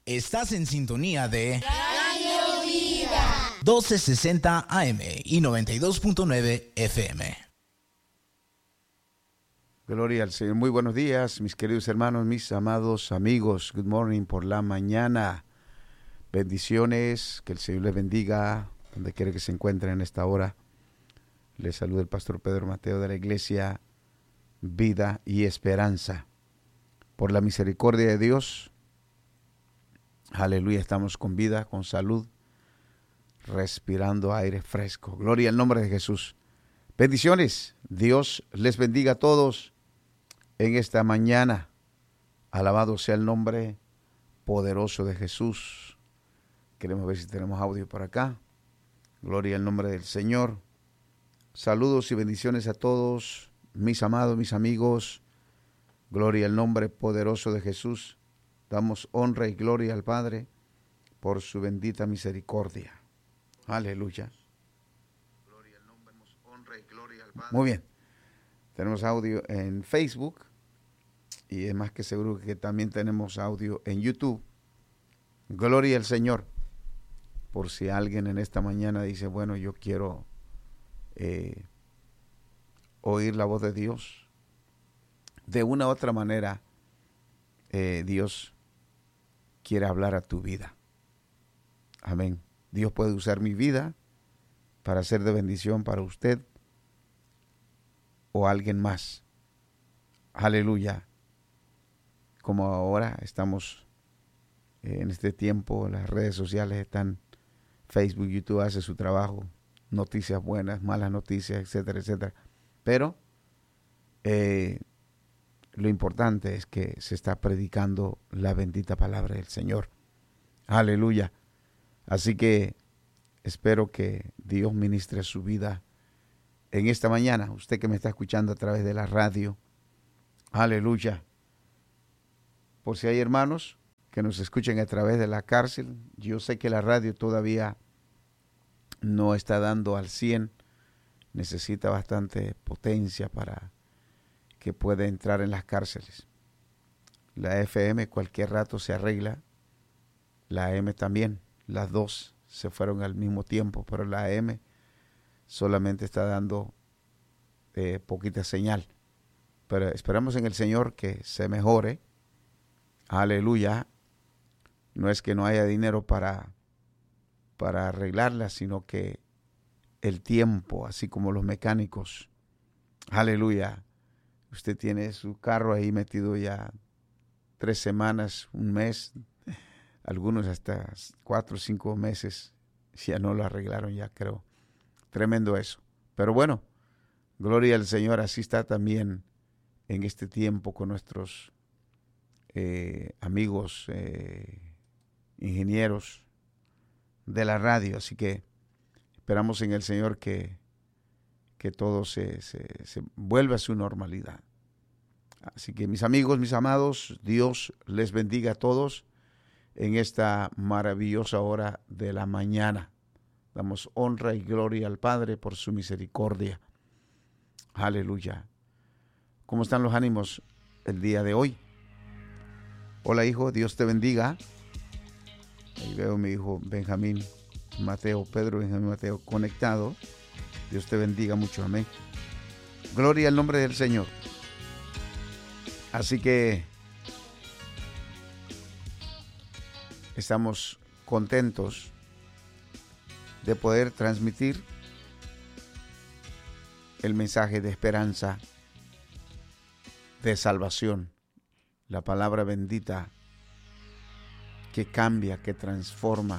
Estás en sintonía de Radio Vida 1260 AM y 92.9 FM. Gloria al Señor. Muy buenos días, mis queridos hermanos, mis amados amigos. Good morning por la mañana. Bendiciones, que el Señor les bendiga donde quiera que se encuentren en esta hora. Les saluda el pastor Pedro Mateo de la Iglesia Vida y Esperanza. Por la misericordia de Dios, aleluya, estamos con vida, con salud, respirando aire fresco. Gloria al nombre de Jesús. Bendiciones. Dios les bendiga a todos en esta mañana. Alabado sea el nombre poderoso de Jesús. Queremos ver si tenemos audio por acá. Gloria al nombre del Señor. Saludos y bendiciones a todos, mis amados, mis amigos. Gloria al nombre poderoso de Jesús. Damos honra y gloria al Padre por su bendita misericordia. Aleluya. Gloria al nombre, honra y gloria al Padre. Muy bien. Tenemos audio en Facebook y es más que seguro que también tenemos audio en YouTube. Gloria al Señor. Por si alguien en esta mañana dice, bueno, yo quiero oír la voz de Dios. De una u otra manera, Dios quiere hablar a tu vida. Amén. Dios puede usar mi vida para ser de bendición para usted o alguien más. Aleluya. Como ahora estamos en este tiempo, las redes sociales están, Facebook, YouTube hace su trabajo, noticias buenas, malas noticias, etcétera, etcétera. Pero lo importante es que se está predicando la bendita palabra del Señor. Aleluya. Así que espero que Dios ministre su vida en esta mañana. Usted que me está escuchando a través de la radio. Aleluya. Por si hay hermanos que nos escuchen a través de la cárcel. Yo sé que la radio todavía no está dando al 100. Necesita bastante potencia para que pueda entrar en las cárceles. La FM cualquier rato se arregla. La AM también. Las dos se fueron al mismo tiempo, pero la AM solamente está dando poquita señal. Pero esperamos en el Señor que se mejore. Aleluya. No es que no haya dinero para arreglarla, sino que el tiempo, así como los mecánicos. Aleluya. Usted tiene su carro ahí metido ya 3 semanas, un mes, algunos hasta 4 o 5 meses, ya no lo arreglaron ya, creo. Tremendo eso. Pero bueno, gloria al Señor, así está también en este tiempo con nuestros amigos ingenieros de la radio. Así que esperamos en el Señor que todo se vuelva a su normalidad. Así que mis amigos, mis amados, Dios les bendiga a todos en esta maravillosa hora de la mañana. Damos honra y gloria al Padre por su misericordia. Aleluya. ¿Cómo están los ánimos el día de hoy? Hola, hijo, Dios te bendiga. Ahí veo a mi hijo Benjamín Mateo, Pedro Benjamín Mateo conectado. Dios te bendiga mucho, amén. Gloria al nombre del Señor. Así que estamos contentos de poder transmitir el mensaje de esperanza, de salvación, la palabra bendita que cambia, que transforma.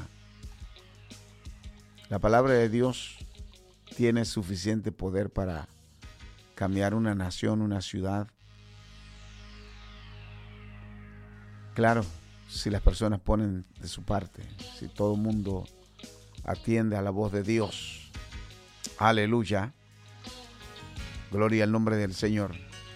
La palabra de Dios tiene suficiente poder para cambiar una nación, una ciudad. Claro, si las personas ponen de su parte, si todo el mundo atiende a la voz de Dios. Aleluya. Gloria al nombre del Señor.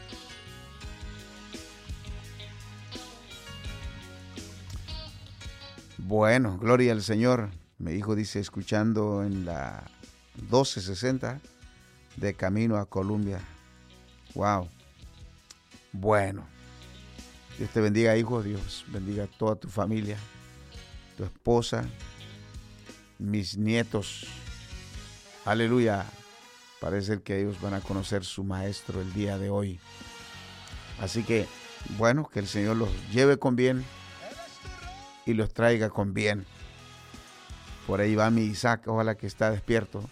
Bueno, gloria al Señor. Mi hijo dice, escuchando en la 1260 de camino a Colombia. Wow. Bueno. Dios te bendiga, hijo. Dios bendiga a toda tu familia. tu esposa, mis nietos. Aleluya. Parece que ellos van a conocer su maestro el día de hoy. Así que, bueno, que el Señor los lleve con bien y los traiga con bien. Por ahí va mi Isaac, ojalá que está despierto.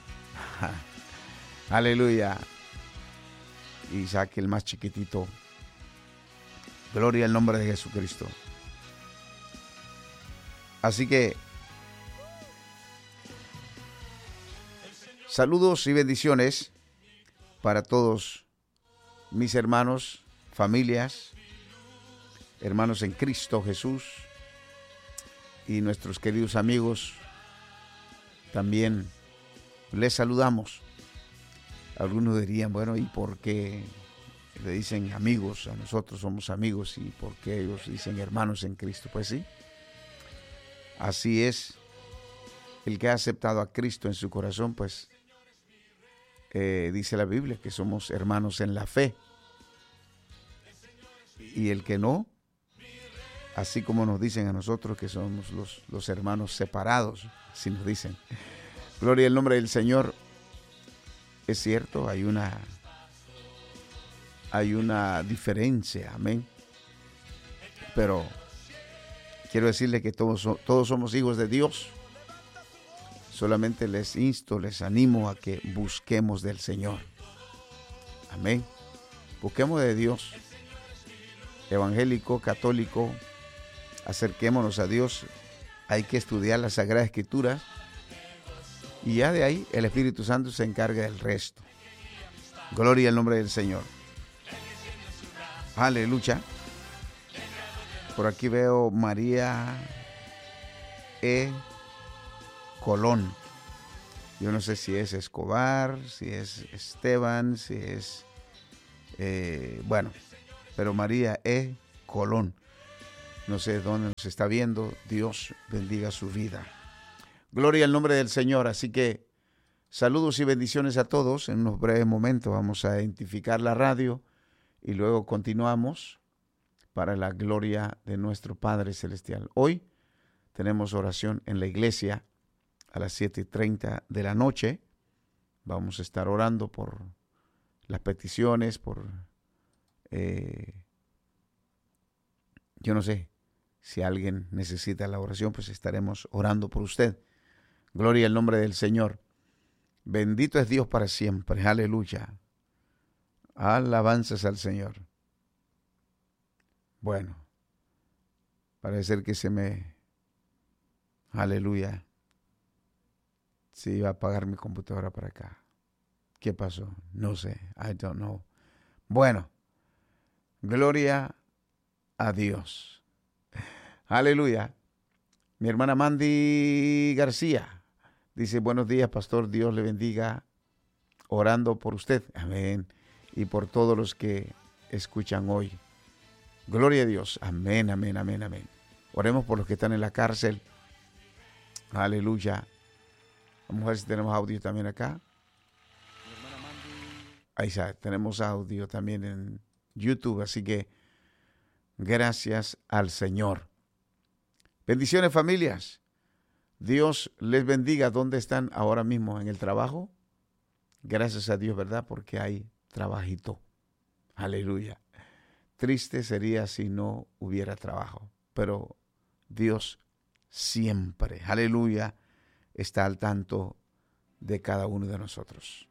Aleluya. Isaac, el más chiquitito. Gloria al nombre de Jesucristo. Así que, saludos y bendiciones para todos mis hermanos, familias, hermanos en Cristo Jesús y nuestros queridos amigos. También les saludamos. Algunos dirían, bueno, ¿y por qué le dicen amigos? A nosotros somos amigos. ¿Y por qué ellos dicen hermanos en Cristo? Pues sí, así es. El que ha aceptado a Cristo en su corazón, pues dice la Biblia que somos hermanos en la fe. Y el que no, así como nos dicen a nosotros que somos los hermanos separados, así nos dicen. Gloria al nombre del Señor. Es cierto, hay una diferencia, amén. Pero quiero decirle que todos somos hijos de Dios. Solamente les insto, les animo a que busquemos del Señor. Amén. Busquemos de Dios. Evangélico, católico, acerquémonos a Dios. Hay que estudiar las Sagradas Escrituras. Y ya de ahí el Espíritu Santo se encarga del resto. Gloria al nombre del Señor. Aleluya. Por aquí veo María E. Colón. Yo no sé si es Escobar, si es Esteban, si es... bueno, pero María E. Colón. No sé dónde nos está viendo. Dios bendiga su vida. Gloria al nombre del Señor. Así que saludos y bendiciones a todos. En unos breves momentos vamos a identificar la radio y luego continuamos para la gloria de nuestro Padre Celestial. Hoy tenemos oración en la iglesia a las 7:30 de la noche. Vamos a estar orando por las peticiones, por... yo no sé si alguien necesita la oración, pues estaremos orando por usted. Gloria al nombre del Señor. Bendito es Dios para siempre. Aleluya. Alabanzas al Señor. Bueno, parece ser que se me... Aleluya. Sí, iba a apagar mi computadora para acá. ¿Qué pasó? No sé. I don't know. Bueno, gloria a Dios. Aleluya. Mi hermana Mandy García dice, buenos días, pastor, Dios le bendiga, orando por usted, amén, y por todos los que escuchan hoy. Gloria a Dios, amén, amén, amén, amén. Oremos por los que están en la cárcel, aleluya. Vamos a ver si tenemos audio también acá. Ahí está, tenemos audio también en YouTube, así que gracias al Señor. Bendiciones, familias. Dios les bendiga. ¿Dónde están ahora mismo? ¿En el trabajo? Gracias a Dios, ¿verdad? Porque hay trabajito. Aleluya. Triste sería si no hubiera trabajo. Pero Dios siempre, aleluya, está al tanto de cada uno de nosotros.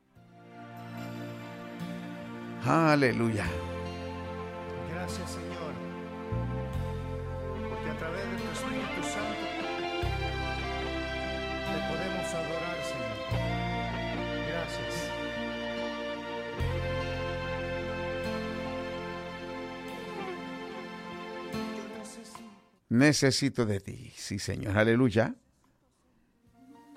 Aleluya. Gracias, Señor, porque a través de tu Espíritu Santo te podemos adorar, Señor. Gracias. Necesito de ti, sí, Señor, aleluya.